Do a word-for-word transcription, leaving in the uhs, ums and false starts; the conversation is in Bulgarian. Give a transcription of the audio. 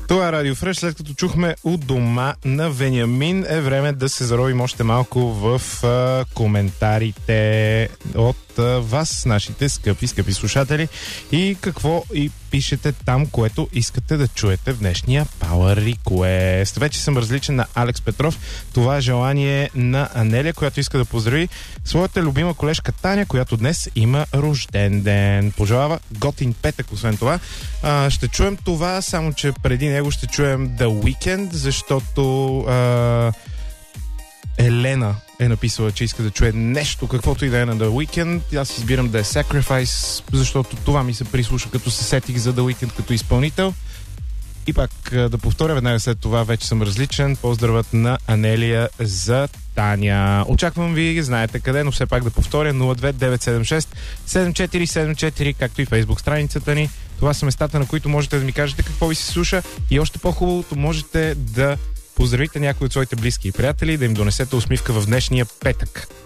Това е Радио Фреш. След като чухме у дома на Вениамин, е време да се заровим още малко в а, коментарите от а, вас, нашите скъпи, скъпи слушатели, и какво и пишете там, което искате да чуете в днешния Power Request. Вече съм различен на Алекс Петров. Това е желание на Анелия, която иска да поздрави своята любима колежка Таня, която днес има рожден ден. Пожелава готин петък, освен това. А, ще чуем това, само че преди него ще чуем The Weeknd, защото а, Елена е написала, че иска да чуе нещо, каквото и да е на The Weeknd. Аз избирам да е Sacrifice, защото това ми се прислуша, като се сетих за The Weeknd като изпълнител. И пак да повторя веднага след това, вече съм различен. Поздравът на Анелия за Таня. Очаквам ви, знаете къде, но все пак да повторя: нула две девет седем шест седем четири седем четири, както и Facebook страницата ни. Това са местата, на които можете да ми кажете какво ви се слуша, и още по-хубавото, можете да поздравите някои от своите близки и приятели, да им донесете усмивка в днешния петък.